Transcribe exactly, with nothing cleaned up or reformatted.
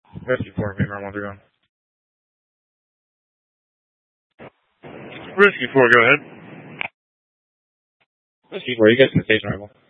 Rescue four, being around one. Rescue four, go ahead. Rescue four, you guys can station arrival.